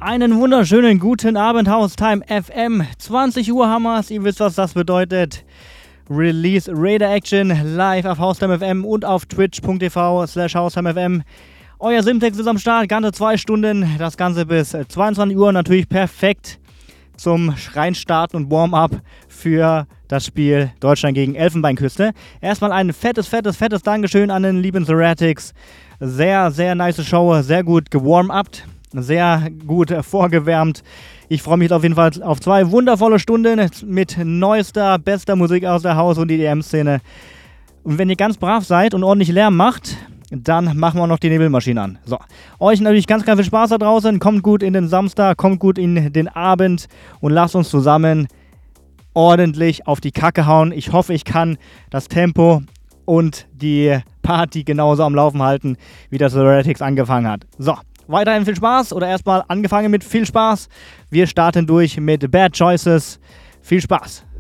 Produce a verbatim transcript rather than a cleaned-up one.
Einen wunderschönen guten Abend, Haustime F M. zwanzig Uhr haben wir's. Ihr wisst, was das bedeutet. Release Raider Action live auf Haustime F M und auf twitch.tv slash Haustime F M. Euer Simtex ist am Start, ganze zwei Stunden. Das Ganze bis zweiundzwanzig Uhr. Natürlich perfekt zum Reinstarten und Warm-up für das Spiel Deutschland gegen Elfenbeinküste. Erstmal ein fettes, fettes, fettes Dankeschön an den lieben Zeratics. Sehr, sehr nice Show, sehr gut gewarm-upt, sehr gut vorgewärmt. Ich freue mich auf jeden Fall auf zwei wundervolle Stunden mit neuester, bester Musik aus der Haus- und E D M-Szene. Und wenn ihr ganz brav seid und ordentlich Lärm macht, dann machen wir noch die Nebelmaschine an. So, euch natürlich ganz, ganz viel Spaß da draußen. Kommt gut in den Samstag, kommt gut in den Abend und lasst uns zusammen ordentlich auf die Kacke hauen. Ich hoffe, ich kann das Tempo und die Party genauso am Laufen halten, wie das Zeratics angefangen hat. So, weiterhin viel Spaß oder erstmal angefangen mit viel Spaß. Wir starten durch mit Bad Choices. Viel Spaß.